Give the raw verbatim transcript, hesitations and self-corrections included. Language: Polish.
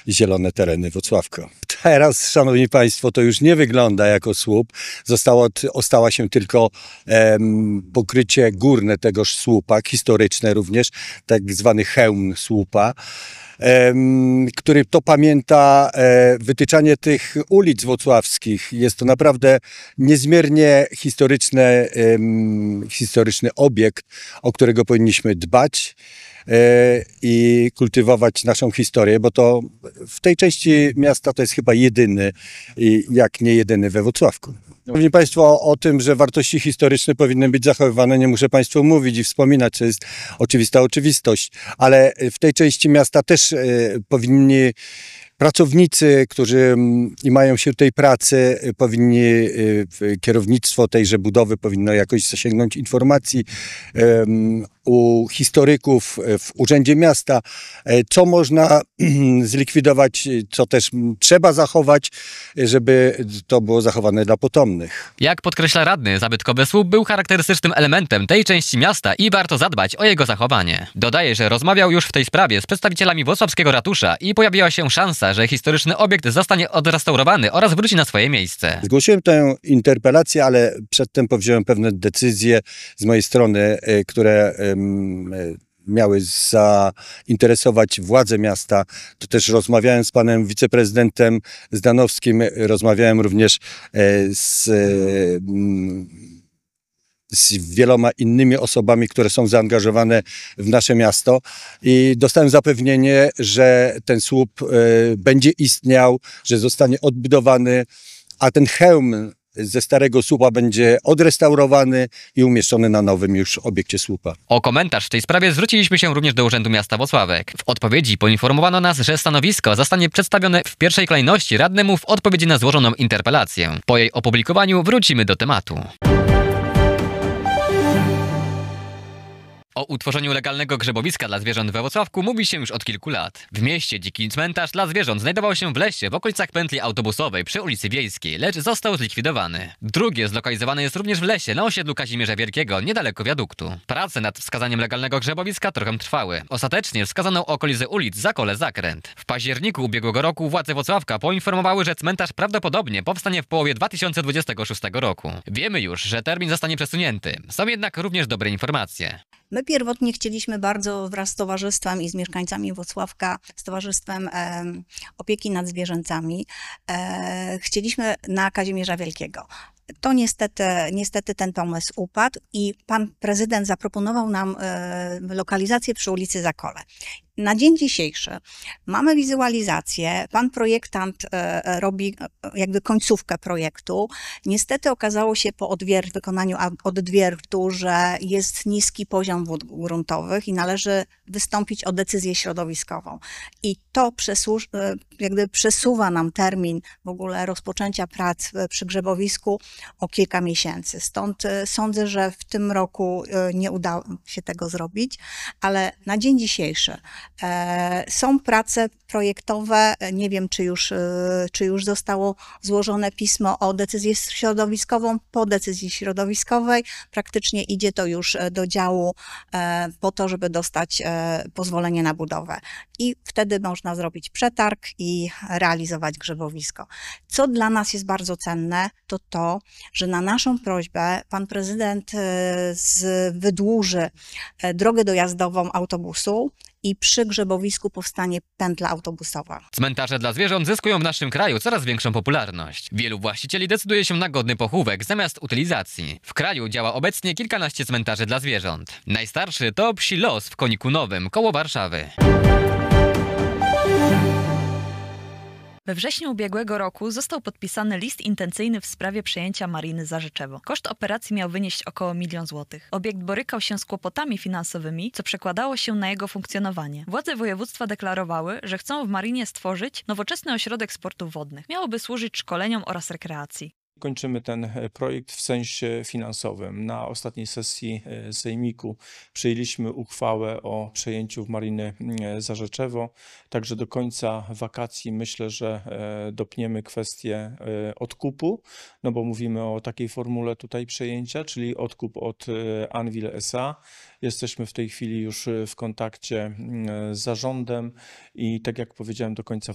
zielone tereny Włocławka. Teraz, szanowni państwo, to już nie wygląda jako słup. Zostało, ostała się tylko em, pokrycie górne tegoż słupa, historyczne również, tak zwany hełm słupa, em, który to pamięta e, wytyczanie tych ulic włocławskich. Jest to naprawdę niezmiernie historyczne, em, historyczny obiekt, o którego powinniśmy dbać i kultywować naszą historię, bo to w tej części miasta to jest chyba jedyny, jak nie jedyny we Włocławku. Szanowni Państwo, o, o tym, że wartości historyczne powinny być zachowywane, nie muszę Państwu mówić i wspominać, to jest oczywista oczywistość, ale w tej części miasta też e, powinni pracownicy, którzy i mają się tej pracy, powinni, kierownictwo tejże budowy powinno jakoś zasięgnąć informacji um, u historyków w Urzędzie Miasta, co można zlikwidować, co też trzeba zachować, żeby to było zachowane dla potomnych. Jak podkreśla radny, zabytkowy słup był charakterystycznym elementem tej części miasta i warto zadbać o jego zachowanie. Dodaje, że rozmawiał już w tej sprawie z przedstawicielami włocławskiego ratusza i pojawiła się szansa, że historyczny obiekt zostanie odrestaurowany oraz wróci na swoje miejsce. Zgłosiłem tę interpelację, ale przedtem powziąłem pewne decyzje z mojej strony, które miały zainteresować władze miasta. To też rozmawiałem z panem wiceprezydentem Zdanowskim, rozmawiałem również z, z wieloma innymi osobami, które są zaangażowane w nasze miasto i dostałem zapewnienie, że ten słup będzie istniał, że zostanie odbudowany, a ten hełm ze starego słupa będzie odrestaurowany i umieszczony na nowym już obiekcie słupa. O komentarz w tej sprawie zwróciliśmy się również do Urzędu Miasta Włocławek. W odpowiedzi poinformowano nas, że stanowisko zostanie przedstawione w pierwszej kolejności radnemu w odpowiedzi na złożoną interpelację. Po jej opublikowaniu wrócimy do tematu. O utworzeniu legalnego grzebowiska dla zwierząt we Włocławku mówi się już od kilku lat. W mieście dziki cmentarz dla zwierząt znajdował się w lesie w okolicach pętli autobusowej przy ulicy Wiejskiej, lecz został zlikwidowany. Drugie zlokalizowane jest również w lesie na osiedlu Kazimierza Wielkiego, niedaleko wiaduktu. Prace nad wskazaniem legalnego grzebowiska trochę trwały. Ostatecznie wskazano okolice ulic Zakole-Zakręt. W październiku ubiegłego roku władze Włocławka poinformowały, że cmentarz prawdopodobnie powstanie w połowie dwa tysiące dwudziestego szóstego roku. Wiemy już, że termin zostanie przesunięty. Są jednak również dobre informacje. My pierwotnie chcieliśmy bardzo wraz z towarzystwem i z mieszkańcami Włocławka, z Towarzystwem e, Opieki nad Zwierzętami, e, chcieliśmy na Kazimierza Wielkiego. To niestety, niestety ten pomysł upadł i pan prezydent zaproponował nam e, lokalizację przy ulicy Zakole. Na dzień dzisiejszy mamy wizualizację, pan projektant e, robi jakby końcówkę projektu. Niestety okazało się po odwier- wykonaniu odwiertu, że jest niski poziom wód gruntowych i należy wystąpić o decyzję środowiskową. I to przesu- jakby przesuwa nam termin w ogóle rozpoczęcia prac przy grzebowisku o kilka miesięcy. Stąd sądzę, że w tym roku nie udało się tego zrobić, ale na dzień dzisiejszy są prace projektowe, nie wiem, czy już, czy już zostało złożone pismo o decyzję środowiskową. Po decyzji środowiskowej praktycznie idzie to już do działu po to, żeby dostać pozwolenie na budowę. I wtedy można zrobić przetarg i realizować grzebowisko. Co dla nas jest bardzo cenne, to to, że na naszą prośbę pan prezydent wydłuży drogę dojazdową autobusu i przy grzebowisku powstanie pętla autobusowa. Cmentarze dla zwierząt zyskują w naszym kraju coraz większą popularność. Wielu właścicieli decyduje się na godny pochówek zamiast utylizacji. W kraju działa obecnie kilkanaście cmentarzy dla zwierząt. Najstarszy to Psi Los w Koniku Nowym, koło Warszawy. We wrześniu ubiegłego roku został podpisany list intencyjny w sprawie przejęcia Mariny Zarzeczewo. Koszt operacji miał wynieść około milion złotych. Obiekt borykał się z kłopotami finansowymi, co przekładało się na jego funkcjonowanie. Władze województwa deklarowały, że chcą w Marinie stworzyć nowoczesny ośrodek sportów wodnych. Miałoby służyć szkoleniom oraz rekreacji. Kończymy ten projekt w sensie finansowym. Na ostatniej sesji Sejmiku przyjęliśmy uchwałę o przejęciu w Mariny Zarzeczewo. Także do końca wakacji myślę, że dopniemy kwestię odkupu, no bo mówimy o takiej formule tutaj przejęcia, czyli odkup od Anwil S A. Jesteśmy w tej chwili już w kontakcie z zarządem i tak jak powiedziałem, do końca